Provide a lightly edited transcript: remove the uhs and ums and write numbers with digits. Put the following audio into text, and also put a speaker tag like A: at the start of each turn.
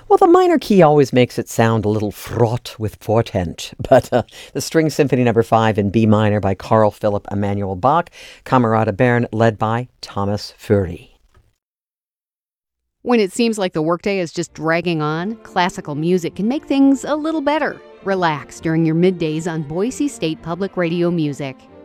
A: Well, the minor key always makes it sound a little fraught with portent, but the String Symphony Number 5 in B minor by Carl Philipp Emanuel Bach, Camerata Bern, led by Thomas Fury.
B: When it seems like the workday is just dragging on, classical music can make things a little better. Relax during your middays on Boise State Public Radio Music.